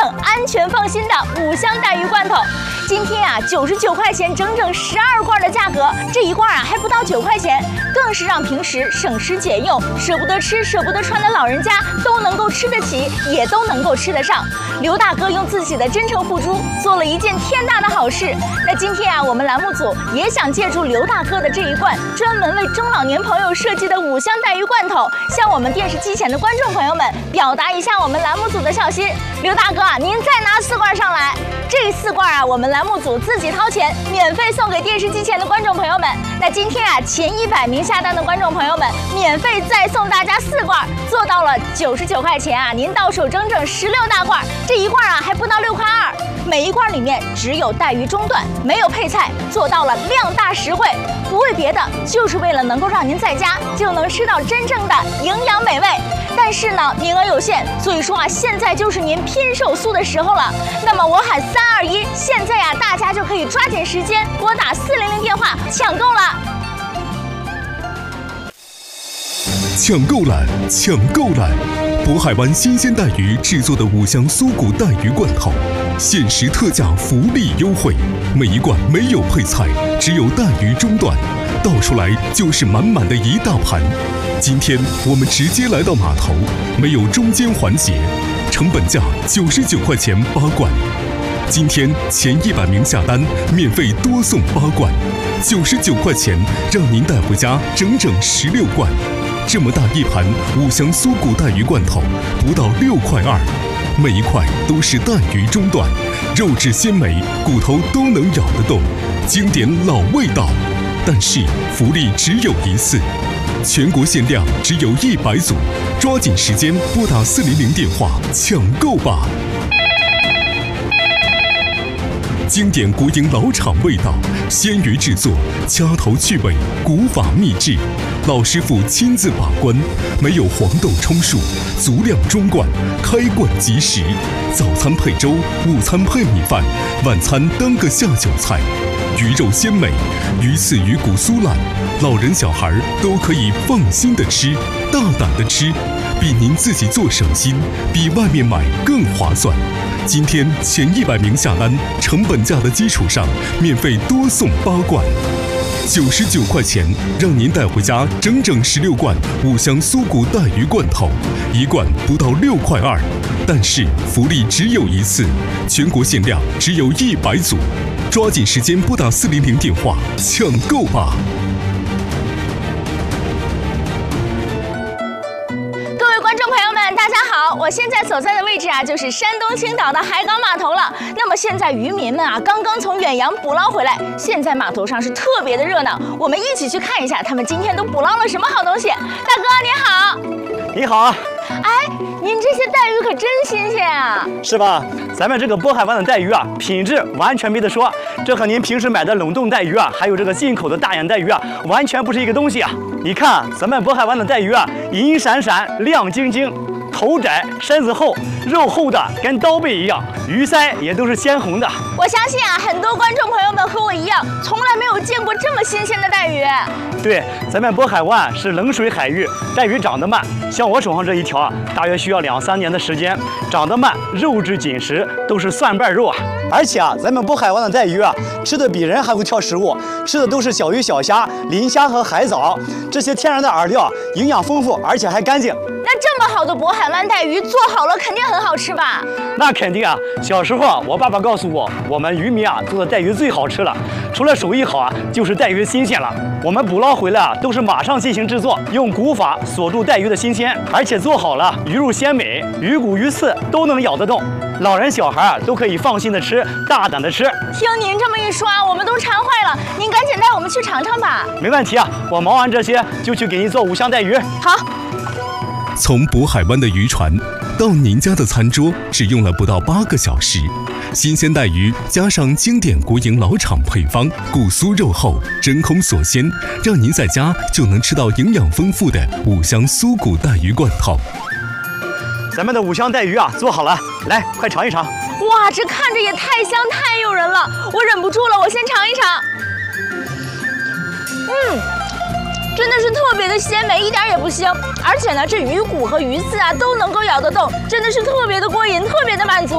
正安全放心的五香带鱼罐头。今天啊，99块钱整整12罐的价格，这一罐啊还不到9块钱，更是让平时省吃俭用、舍不得吃、舍不得穿的老人家都能够吃得起，也都能够吃得上。刘大哥用自己的真诚付出，做了一件天大的好事。那今天啊，我们栏目组也想借助刘大哥的这一罐专门为中老年朋友设计的五香带鱼罐头，向我们电视机前的观众朋友们表达一下我们栏目组的孝心。刘大哥，您再拿4罐上来。这4罐啊，我们栏目组自己掏钱，免费送给电视机前的观众朋友们。那今天啊，前100名下单的观众朋友们，免费再送大家4罐，做到了99块钱啊，您到手整整16大罐，这一罐啊还不到6块2。每一罐里面只有带鱼中段，没有配菜，做到了量大实惠。不为别的，就是为了能够让您在家就能吃到真正的营养美味。但是呢，名额有限，所以说啊，现在就是您拼手速的时候了。那么我喊3、2、1，现在啊，大家就可以抓紧时间拨打400电话抢购了。 抢购来，抢购来！渤海湾新鲜带鱼制作的五香酥骨带鱼罐头，限时特价福利优惠，每一罐没有配菜，只有带鱼中段，倒出来就是满满的一大盘。今天我们直接来到码头，没有中间环节，成本价99块钱8罐。今天前100名下单，免费多送8罐，99块钱让您带回家整整16罐。这么大一盘五香酥骨带鱼罐头，不到6块2，每一块都是带鱼中段，肉质鲜美，骨头都能咬得动，经典老味道。但是福利只有一次，全国限量只有100组，抓紧时间拨打400电话抢购吧！经典国营老厂味道，鲜鱼制作，掐头去尾，古法秘制，老师傅亲自把关，没有黄豆充数，足量装罐，开罐即食。早餐配粥，午餐配米饭，晚餐当个下酒菜。鱼肉鲜美，鱼刺鱼骨酥烂，老人小孩都可以放心的吃，大胆的吃，比您自己做省心，比外面买更划算。今天前100名下单，成本价的基础上，免费多送8罐，99块钱让您带回家整整16罐五香酥骨带鱼罐头，一罐不到6块2。但是福利只有一次，全国限量只有100组，抓紧时间拨打400电话抢购吧！ 观众朋友们，大家好！我现在所在的位置啊，就是山东青岛的海港码头了。那么现在渔民们啊，刚刚从远洋捕捞回来，现在码头上是特别的热闹。我们一起去看一下，他们今天都捕捞了什么好东西。大哥你好。 你好。 哎，您这些带鱼可真新鲜啊！ 是吧？咱们这个渤海湾的带鱼啊，品质完全没得说。这和您平时买的冷冻带鱼啊，还有这个进口的大眼带鱼啊，完全不是一个东西啊！你看咱们渤海湾的带鱼啊，银闪闪、亮晶晶，头窄身子厚，肉厚的跟刀背一样，鱼鳃也都是鲜红的。 我相信啊，很多观众朋友们和我一样，从来没有见过这么新鲜的带鱼。 对，咱们渤海湾是冷水海域，带鱼长得慢，像我手上这一条啊，大约需要2、3年的时间，长得慢，肉质紧实，都是蒜瓣肉啊。而且啊，咱们渤海湾的带鱼啊，吃的比人还会挑食物，吃的都是小鱼小虾、磷虾和海藻，这些天然的饵料，营养丰富，而且还干净。 那这么好的渤海湾带鱼做好了，肯定很好吃吧？ 那肯定啊！小时候啊，我爸爸告诉我，我们渔民啊做的带鱼最好吃了，除了手艺好啊，就是带鱼新鲜了。我们捕捞回来啊，都是马上进行制作，用古法锁住带鱼的新鲜，而且做好了，鱼肉鲜美，鱼骨鱼刺都能咬得动，老人小孩啊都可以放心的吃，大胆的吃。 听您这么一说啊，我们都馋坏了。您赶紧带我们去尝尝吧。 没问题啊，我忙完这些就去给您做五香带鱼。 好。 从渤海湾的渔船到您家的餐桌，只用了不到8个小时。新鲜带鱼加上经典国营老厂配方，骨酥肉厚，真空锁鲜，让您在家就能吃到营养丰富的五香酥骨带鱼罐头。 咱们的五香带鱼啊，做好了，来，快尝一尝。 哇，这看着也太香太诱人了，我忍不住了，我先尝一尝。真的是特别的鲜美，一点也不腥，而且呢，这鱼骨和鱼刺啊都能够咬得动，真的是特别的过瘾，特别的满足。